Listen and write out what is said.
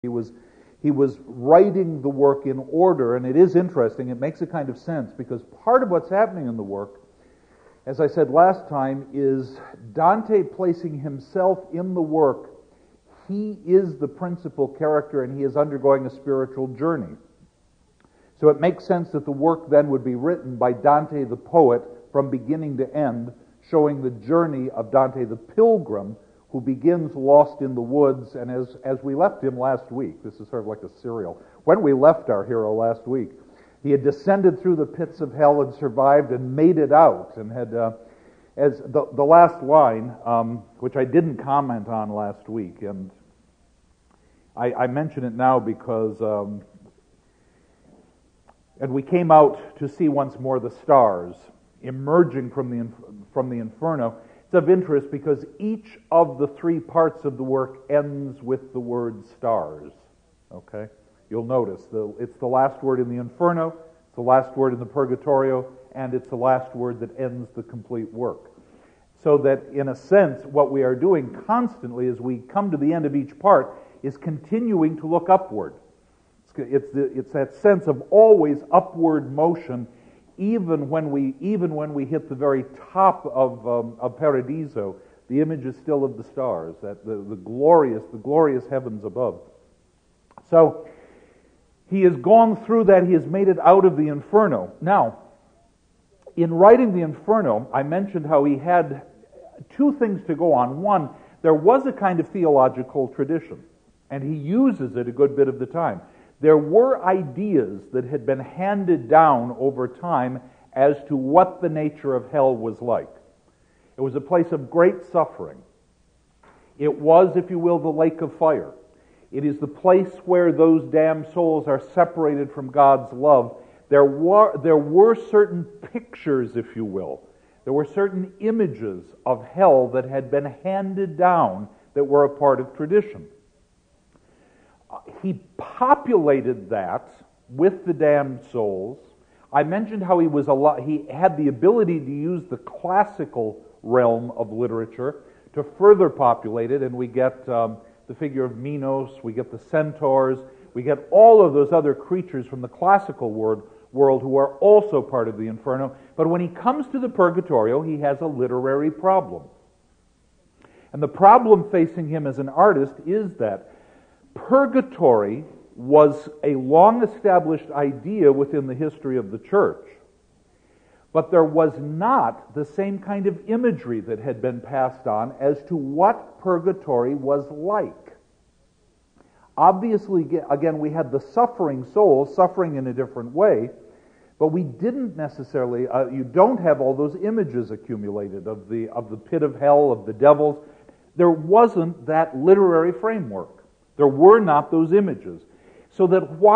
He was writing the work in order, and it is interesting. It makes a kind of sense, because part of what's happening in the work, as I said last time, is Dante placing himself in the work. He is the principal character, and he is undergoing a spiritual journey. So it makes sense that the work then would be written by Dante the poet from beginning to end, showing the journey of Dante the pilgrim, who begins lost in the woods, and as we left him last week, this is sort of like a serial. When we left our hero last week, he had descended through the pits of hell and survived and made it out, and had, as the last line, which I didn't comment on last week, and I mention it now because, and we came out to see once more the stars emerging from the inferno. It's of interest because each of the three parts of the work ends with the word stars. Okay? You'll notice it's the last word in the Inferno, it's the last word in the Purgatorio, and it's the last word that ends the complete work. So that, in a sense, what we are doing constantly as we come to the end of each part is continuing to look upward. It's that sense of always upward motion, even when we hit the very top of Paradiso. The image is still of the stars, that the glorious heavens above. So he has gone through that. He has made it out of the Inferno. Now, in writing the Inferno, I mentioned how he had two things to go on. One, there was a kind of theological tradition, and he uses it a good bit of the time. There were ideas that had been handed down over time as to what the nature of hell was like. It was a place of great suffering. It was, if you will, the lake of fire. It is the place where those damned souls are separated from God's love. There were certain pictures, if you will. There were certain images of hell that had been handed down that were a part of tradition. He populated that with the damned souls. I mentioned how he had the ability to use the classical realm of literature to further populate it, and we get the figure of Minos, we get the centaurs, we get all of those other creatures from the classical world who are also part of the Inferno. But when he comes to the Purgatorio, he has a literary problem. And the problem facing him as an artist is that purgatory was a long-established idea within the history of the church, but there was not the same kind of imagery that had been passed on as to what purgatory was like. Obviously, again, we had the suffering soul suffering in a different way, but we didn't necessarily, you don't have all those images accumulated of the pit of hell, of the devils. There wasn't that literary framework. There were not those images. So that